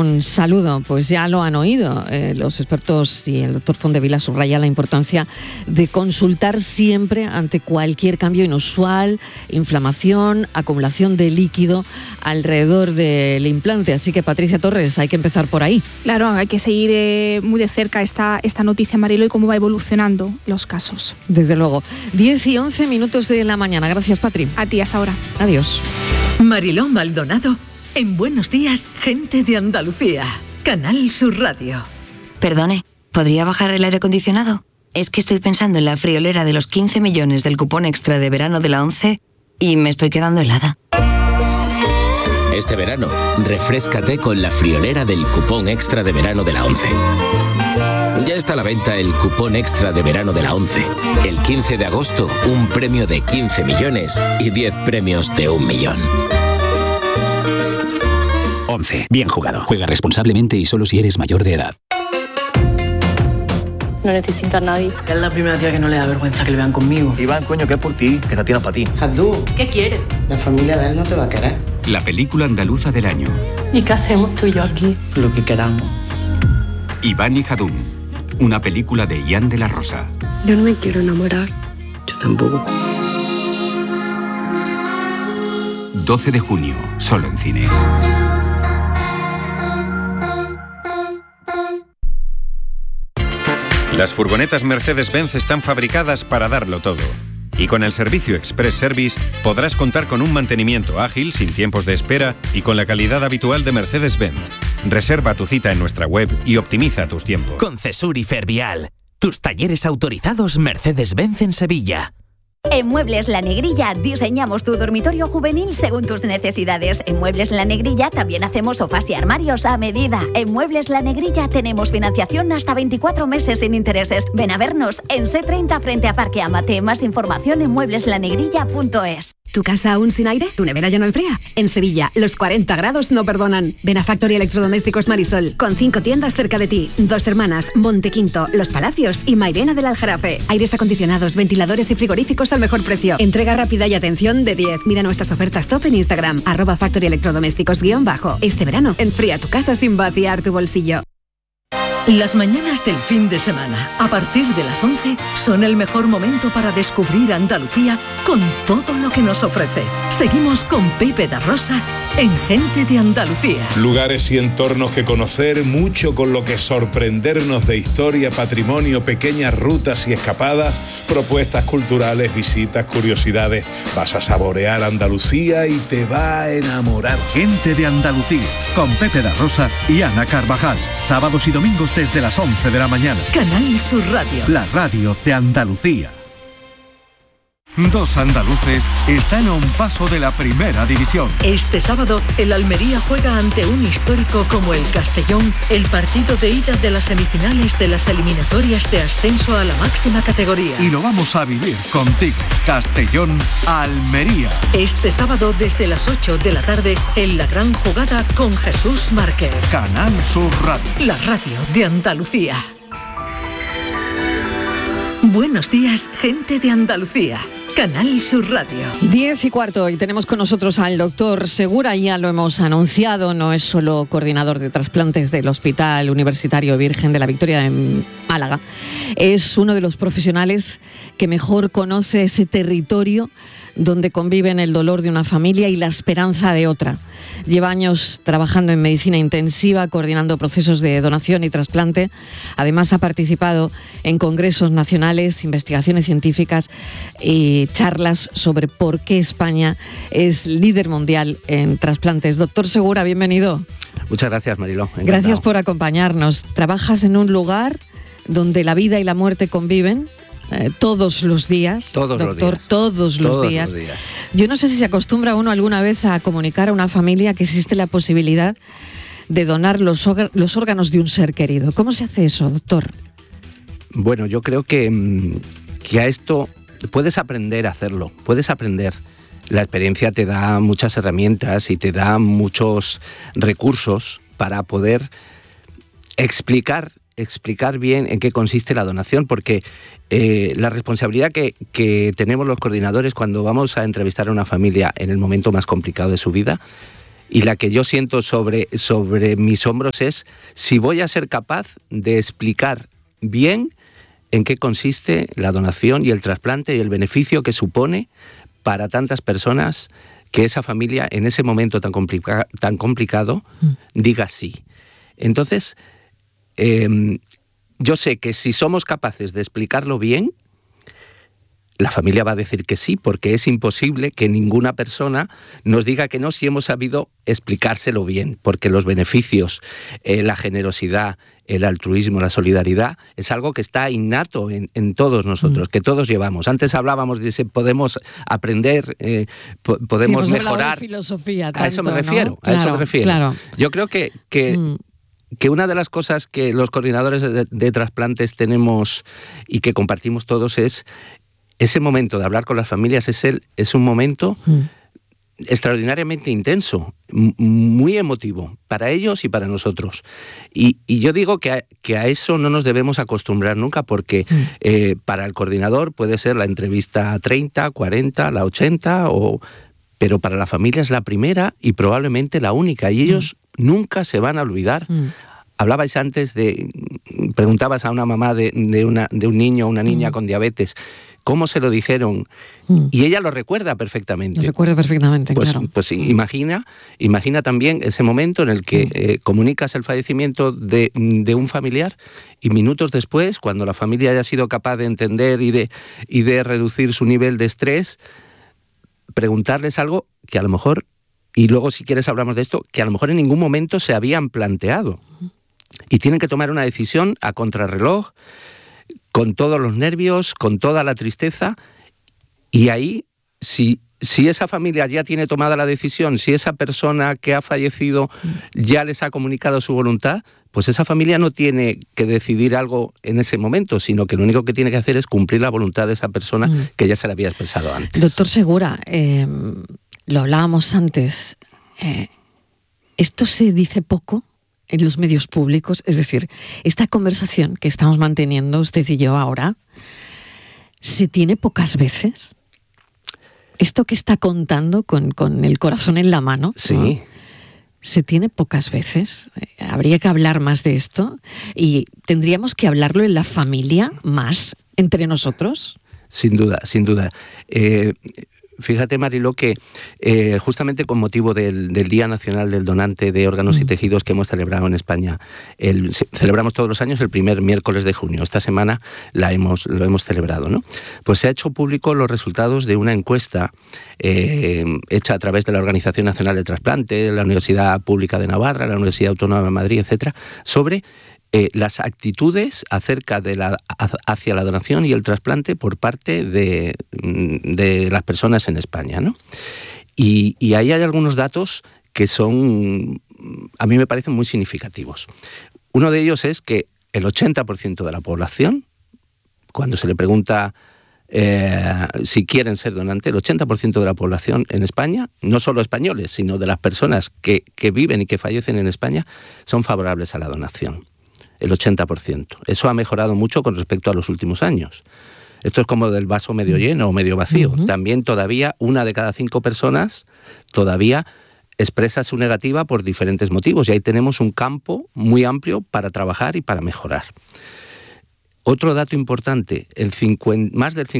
un saludo. Pues ya lo han oído los expertos, y el doctor Fondevila subraya la importancia de consultar siempre ante cualquier cambio inusual, inflamación, acumulación de líquido alrededor del implante. Así que, Patricia Torres, hay que empezar por ahí. Claro, hay que seguir muy de cerca esta noticia, Marilo, y cómo va evolucionando los casos. Desde luego. 10 y 11 minutos de la mañana. Gracias, Patri. A ti, hasta ahora. Adiós. Mariló Maldonado en Buenos Días, Gente de Andalucía. Canal Sur Radio. Perdone, ¿podría bajar el aire acondicionado? Es que estoy pensando en la friolera de los 15 millones del cupón extra de verano de la ONCE y me estoy quedando helada. Este verano, refréscate con la friolera del cupón extra de verano de la ONCE. Ya está a la venta el cupón extra de verano de la ONCE. El 15 de agosto, un premio de 15 millones y 10 premios de 1 millón. ONCE. Bien jugado. Juega responsablemente y solo si eres mayor de edad. No necesita a nadie. Es la primera tía que no le da vergüenza que le vean conmigo. Iván, coño, que es por ti, que esta tía no es para ti. Jandú, ¿qué quiere? La familia de él no te va a querer. La película andaluza del año. ¿Y qué hacemos tú y yo aquí? Lo que queramos. Iván y Jadún. Una película de Ian de la Rosa. Yo no me quiero enamorar. Yo tampoco. 12 de junio, solo en cines. Las furgonetas Mercedes-Benz están fabricadas para darlo todo. Y con el servicio Express Service podrás contar con un mantenimiento ágil, sin tiempos de espera y con la calidad habitual de Mercedes-Benz. Reserva tu cita en nuestra web y optimiza tus tiempos. Con Cesur y Fervial, tus talleres autorizados Mercedes-Benz en Sevilla. En Muebles La Negrilla diseñamos tu dormitorio juvenil según tus necesidades. En Muebles La Negrilla también hacemos sofás y armarios a medida. En Muebles La Negrilla tenemos financiación hasta 24 meses sin intereses. Ven a vernos en C30 frente a Parque Amate. Más información en muebleslanegrilla.es. ¿Tu casa aún sin aire? ¿Tu nevera ya no enfría? En Sevilla, los 40 grados no perdonan. Ven a Factory Electrodomésticos Marisol, con 5 tiendas cerca de ti. Dos Hermanas, Montequinto, Los Palacios y Mairena del Aljarafe. Aires acondicionados, ventiladores y frigoríficos al mejor precio. Entrega rápida y atención de 10. Mira nuestras ofertas top en Instagram, @Factory Electrodomésticos _. Este verano, enfría tu casa sin vaciar tu bolsillo. Las mañanas del fin de semana, a partir de las 11, son el mejor momento para descubrir Andalucía con todo lo que nos ofrece. Seguimos con Pepe da Rosa en Gente de Andalucía. Lugares y entornos que conocer, mucho con lo que sorprendernos de historia, patrimonio, pequeñas rutas y escapadas, propuestas culturales, visitas, curiosidades. Vas a saborear Andalucía y te va a enamorar. Gente de Andalucía, con Pepe da Rosa y Ana Carvajal. Sábados y domingos desde las 11 de la mañana. Canal Sur Radio. La radio de Andalucía. Dos andaluces están a un paso de la primera división. Este sábado, el Almería juega ante un histórico como el Castellón, el partido de ida de las semifinales de las eliminatorias de ascenso a la máxima categoría. Y lo vamos a vivir contigo. Castellón-Almería. Este sábado, desde las 8 de la tarde, en la gran jugada con Jesús Márquez. Canal Sur Radio. La radio de Andalucía. Buenos días, Gente de Andalucía. Canal Sur Radio. 10:15 y tenemos con nosotros al doctor Segura, ya lo hemos anunciado, no es solo coordinador de trasplantes del Hospital Universitario Virgen de la Victoria de Málaga, es uno de los profesionales que mejor conoce ese territorio donde conviven el dolor de una familia y la esperanza de otra. Lleva años trabajando en medicina intensiva, coordinando procesos de donación y trasplante. Además, ha participado en congresos nacionales, investigaciones científicas y charlas sobre por qué España es líder mundial en trasplantes. Doctor Segura, bienvenido. Muchas gracias, Mariló. Encantado. Gracias por acompañarnos. Trabajas en un lugar donde la vida y la muerte conviven. Todos los días, doctor, todos los días. Yo no sé si se acostumbra uno alguna vez a comunicar a una familia que existe la posibilidad de donar los órganos de un ser querido. ¿Cómo se hace eso, doctor? Bueno, yo creo que a esto puedes aprender a hacerlo, puedes aprender. La experiencia te da muchas herramientas y te da muchos recursos para poder explicar bien en qué consiste la donación, porque la responsabilidad que tenemos los coordinadores cuando vamos a entrevistar a una familia en el momento más complicado de su vida y la que yo siento sobre mis hombros es si voy a ser capaz de explicar bien en qué consiste la donación y el trasplante y el beneficio que supone para tantas personas que esa familia en ese momento tan complicado diga sí. Entonces, yo sé que si somos capaces de explicarlo bien, la familia va a decir que sí, porque es imposible que ninguna persona nos diga que no si hemos sabido explicárselo bien, porque los beneficios, la generosidad, el altruismo, la solidaridad, es algo que está innato en todos nosotros, que todos llevamos. Antes hablábamos de si podemos aprender, podemos mejorar. De filosofía, tanto, a eso me refiero, ¿no? a eso me refiero. Claro. Yo creo que una de las cosas que los coordinadores de trasplantes tenemos y que compartimos todos es ese momento de hablar con las familias. Es un momento extraordinariamente intenso, muy emotivo, para ellos y para nosotros. Y yo digo que a eso no nos debemos acostumbrar nunca, porque para el coordinador puede ser la entrevista 30, 40, la 80, pero para la familia es la primera y probablemente la única, y ellos nunca se van a olvidar. Hablabais antes preguntabas a una mamá de un niño o una niña con diabetes, ¿cómo se lo dijeron? Y ella lo recuerda perfectamente. Lo recuerda perfectamente, pues, claro. Pues imagina también ese momento en el que comunicas el fallecimiento de un familiar y minutos después, cuando la familia haya sido capaz de entender y de reducir su nivel de estrés, preguntarles algo que a lo mejor, y luego si quieres hablamos de esto, que a lo mejor en ningún momento se habían planteado. Y tienen que tomar una decisión a contrarreloj, con todos los nervios, con toda la tristeza, y ahí, si esa familia ya tiene tomada la decisión, si esa persona que ha fallecido ya les ha comunicado su voluntad, pues esa familia no tiene que decidir algo en ese momento, sino que lo único que tiene que hacer es cumplir la voluntad de esa persona que ya se le había expresado antes. Doctor Segura, lo hablábamos antes, esto se dice poco en los medios públicos, es decir, esta conversación que estamos manteniendo usted y yo ahora, ¿se tiene pocas veces? Esto que está contando con el corazón en la mano, sí, ¿no? ¿Se tiene pocas veces? Habría que hablar más de esto y tendríamos que hablarlo en la familia más, entre nosotros. Sin duda, sin duda. Fíjate, Mariló, que justamente con motivo del Día Nacional del Donante de Órganos y Tejidos que hemos celebrado en España, celebramos todos los años el primer miércoles de junio. Esta semana lo hemos celebrado, ¿no? Pues se ha hecho público los resultados de una encuesta hecha a través de la Organización Nacional de Trasplante, la Universidad Pública de Navarra, la Universidad Autónoma de Madrid, etcétera, sobre las actitudes hacia la donación y el trasplante por parte de las personas en España, ¿no? Y ahí hay algunos datos que a mí me parecen muy significativos. Uno de ellos es que el 80% de la población, cuando se le pregunta si quieren ser donantes, el 80% de la población en España, no solo españoles, sino de las personas que viven y que fallecen en España, son favorables a la donación. El 80%. Eso ha mejorado mucho con respecto a los últimos años. Esto es como del vaso medio lleno o medio vacío. También todavía 1 de cada 5 personas todavía expresa su negativa por diferentes motivos. Y ahí tenemos un campo muy amplio para trabajar y para mejorar. Otro dato importante, más del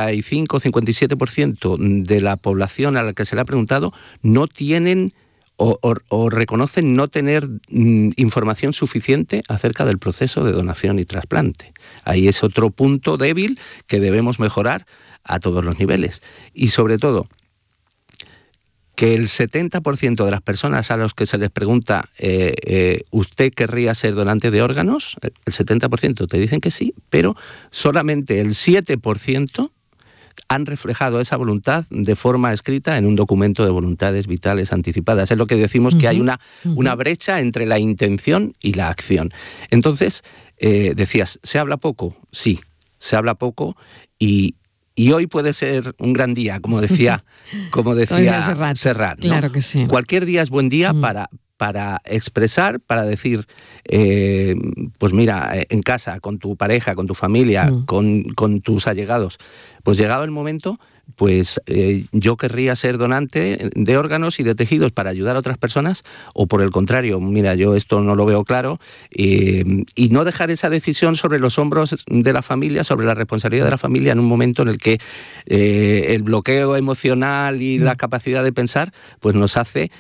55-57% de la población a la que se le ha preguntado no tienen o reconocen no tener información suficiente acerca del proceso de donación y trasplante. Ahí es otro punto débil que debemos mejorar a todos los niveles. Y sobre todo, que el 70% de las personas a los que se les pregunta ¿usted querría ser donante de órganos? El 70% te dicen que sí, pero solamente el 7% han reflejado esa voluntad de forma escrita en un documento de voluntades vitales anticipadas. Es lo que decimos, que hay una brecha entre la intención y la acción. Entonces, decías, ¿se habla poco? Sí, se habla poco y hoy puede ser un gran día, como decía Serrat, ¿no? Claro que sí. Cualquier día es buen día para expresar, para decir, pues mira, en casa, con tu pareja, con tu familia, con tus allegados, pues llegado el momento, pues yo querría ser donante de órganos y de tejidos para ayudar a otras personas, o por el contrario, mira, yo esto no lo veo claro, y no dejar esa decisión sobre los hombros de la familia, sobre la responsabilidad de la familia en un momento en el que el bloqueo emocional y la capacidad de pensar pues nos hace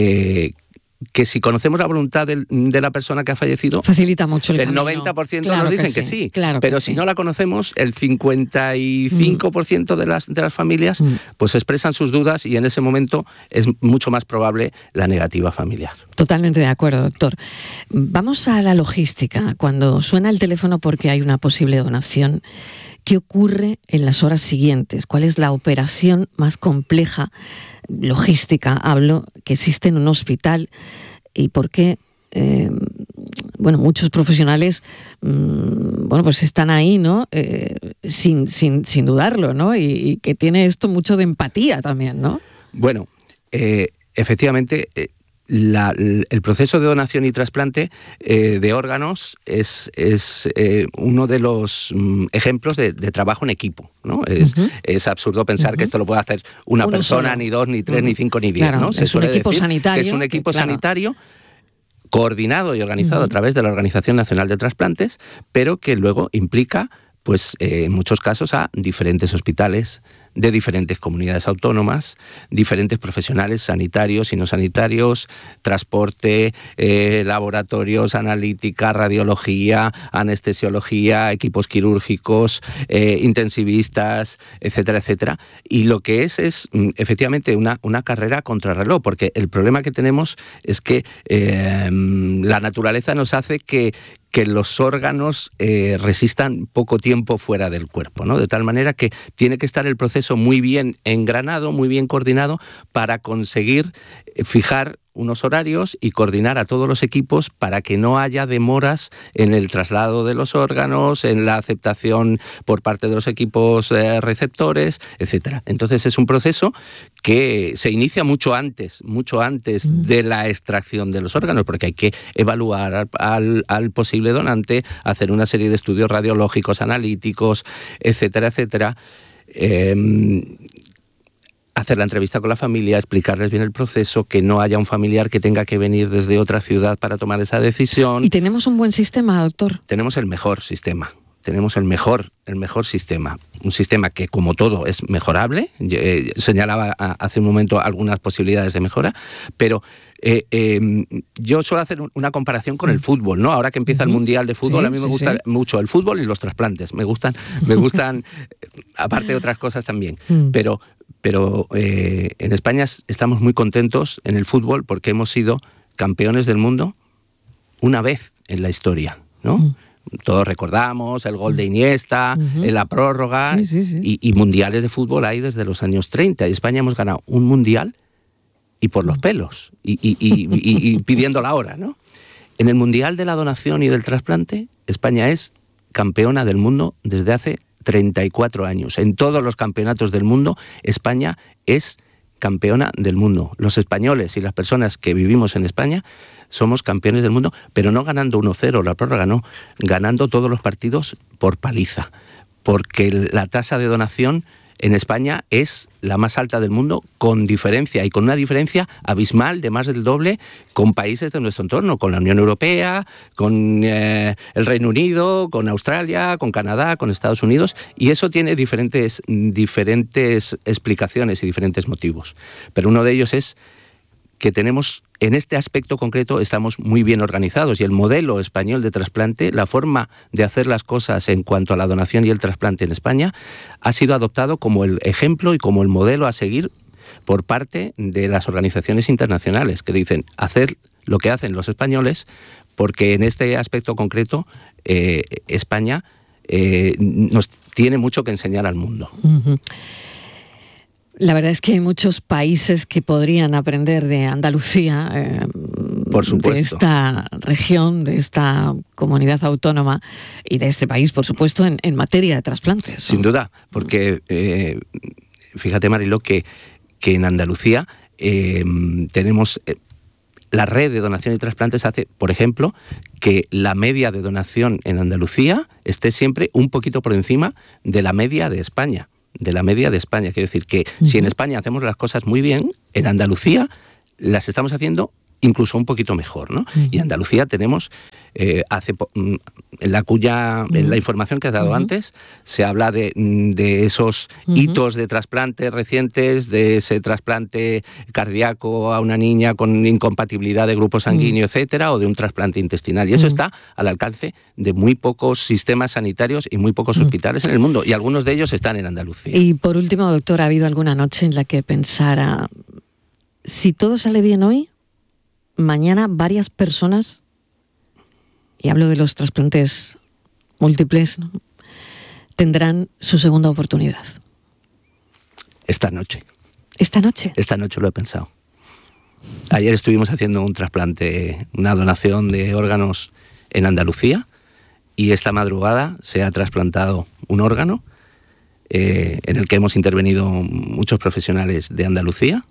que si conocemos la voluntad de la persona que ha fallecido, facilita mucho el camino. 90% claro nos dicen que sí, claro pero que si sí. no la conocemos, el 55% de las familias pues expresan sus dudas, y en ese momento es mucho más probable la negativa familiar. Totalmente de acuerdo, doctor. Vamos a la logística. Cuando suena el teléfono porque hay una posible donación, ¿qué ocurre en las horas siguientes? ¿Cuál es la operación más compleja, logística, hablo, que existe en un hospital? ¿Y por qué muchos profesionales pues están ahí, ¿no? Sin dudarlo, ¿no? Y que tiene esto mucho de empatía también, ¿no? Bueno, efectivamente, el proceso de donación y trasplante de órganos es uno de los ejemplos de trabajo en equipo, ¿no? Es absurdo pensar que esto lo puede hacer una persona, solo. Ni dos, ni tres, ni cinco, ni 10, claro, ¿no? Se es un equipo sanitario. Que es un equipo sanitario coordinado y organizado a través de la Organización Nacional de Trasplantes, pero que luego implica, pues en muchos casos, a diferentes hospitales de diferentes comunidades autónomas, diferentes profesionales sanitarios y no sanitarios, transporte, laboratorios, analítica, radiología, anestesiología, equipos quirúrgicos, intensivistas, etcétera, etcétera. Y lo que es efectivamente una carrera contrarreloj, porque el problema que tenemos es que la naturaleza nos hace que los órganos resistan poco tiempo fuera del cuerpo, ¿no? De tal manera que tiene que estar el proceso muy bien engranado, muy bien coordinado, para conseguir fijar unos horarios y coordinar a todos los equipos para que no haya demoras en el traslado de los órganos, en la aceptación por parte de los equipos receptores, etcétera. Entonces es un proceso que se inicia mucho antes de la extracción de los órganos, porque hay que evaluar al posible donante, hacer una serie de estudios radiológicos, analíticos, etcétera, etcétera. Hacer la entrevista con la familia, explicarles bien el proceso, que no haya un familiar que tenga que venir desde otra ciudad para tomar esa decisión. ¿Y tenemos un buen sistema, doctor? Tenemos el mejor sistema. Tenemos el mejor sistema. Un sistema que, como todo, es mejorable. Señalaba hace un momento algunas posibilidades de mejora, pero yo suelo hacer una comparación con el fútbol, ¿no? Ahora que empieza el Mundial de Fútbol, a mí me gusta mucho el fútbol y los trasplantes. Me gustan aparte de otras cosas también. Pero en España estamos muy contentos en el fútbol porque hemos sido campeones del mundo una vez en la historia, ¿no? Todos recordamos el gol de Iniesta, la prórroga, y mundiales de fútbol hay desde los años 30. Y España hemos ganado un mundial y por los pelos, y pidiendo la hora, ¿no? En el mundial de la donación y del trasplante, España es campeona del mundo desde hace 34 años. En todos los campeonatos del mundo, España es campeona del mundo. Los españoles y las personas que vivimos en España somos campeones del mundo, pero no ganando 1-0 la prórroga, no, ganando todos los partidos por paliza, porque la tasa de donación en España es la más alta del mundo, con diferencia, y con una diferencia abismal de más del doble con países de nuestro entorno, con la Unión Europea, con el Reino Unido, con Australia, con Canadá, con Estados Unidos, y eso tiene diferentes explicaciones y diferentes motivos. Pero uno de ellos es que tenemos, en este aspecto concreto, estamos muy bien organizados, y el modelo español de trasplante, la forma de hacer las cosas en cuanto a la donación y el trasplante en España, ha sido adoptado como el ejemplo y como el modelo a seguir por parte de las organizaciones internacionales, que dicen hacer lo que hacen los españoles, porque en este aspecto concreto España nos tiene mucho que enseñar al mundo. La verdad es que hay muchos países que podrían aprender de Andalucía, por supuesto, de esta región, de esta comunidad autónoma y de este país, por supuesto, en materia de trasplantes, ¿no? Sin duda, porque fíjate, Mariló, que en Andalucía tenemos la red de donación y trasplantes hace, por ejemplo, que la media de donación en Andalucía esté siempre un poquito por encima de la media de España. de la media de España. Quiero decir que si en España hacemos las cosas muy bien, en Andalucía las estamos haciendo incluso un poquito mejor, ¿no? Y en Andalucía tenemos, en la información que has dado antes, se habla de esos hitos de trasplantes recientes, de ese trasplante cardíaco a una niña con incompatibilidad de grupo sanguíneo, etcétera, o de un trasplante intestinal. Y eso está al alcance de muy pocos sistemas sanitarios y muy pocos hospitales en el mundo, y algunos de ellos están en Andalucía. Y por último, doctor, ¿ha habido alguna noche en la que pensara, si todo sale bien hoy, mañana varias personas, y hablo de los trasplantes múltiples, ¿no?, tendrán su segunda oportunidad? Esta noche. ¿Esta noche? Esta noche lo he pensado. Ayer estuvimos haciendo un trasplante, una donación de órganos en Andalucía, y esta madrugada se ha trasplantado un órgano en el que hemos intervenido muchos profesionales de Andalucía.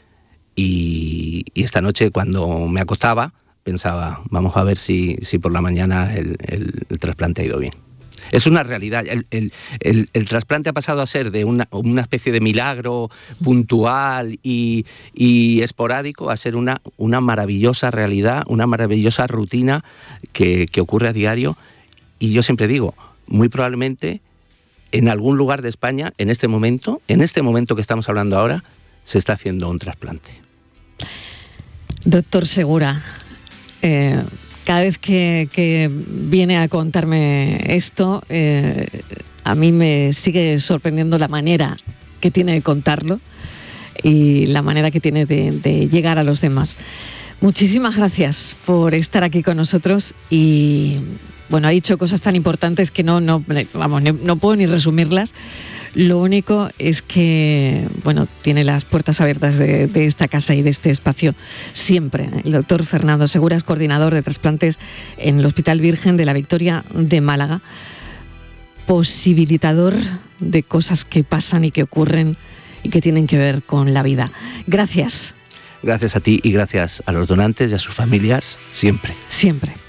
Y esta noche, cuando me acostaba, pensaba, vamos a ver si por la mañana el trasplante ha ido bien. Es una realidad. El trasplante ha pasado a ser de una especie de milagro puntual y esporádico a ser una maravillosa realidad, una maravillosa rutina que ocurre a diario. Y yo siempre digo, muy probablemente en algún lugar de España, en este momento que estamos hablando ahora, se está haciendo un trasplante. Doctor Segura, cada vez que viene a contarme esto, a mí me sigue sorprendiendo la manera que tiene de contarlo y la manera que tiene de llegar a los demás. Muchísimas gracias por estar aquí con nosotros y, bueno, ha dicho cosas tan importantes que no puedo ni resumirlas. Lo único es que, bueno, tiene las puertas abiertas de esta casa y de este espacio siempre. El doctor Fernando Segura es coordinador de trasplantes en el Hospital Virgen de la Victoria de Málaga, posibilitador de cosas que pasan y que ocurren y que tienen que ver con la vida. Gracias. Gracias a ti y gracias a los donantes y a sus familias, siempre. Siempre.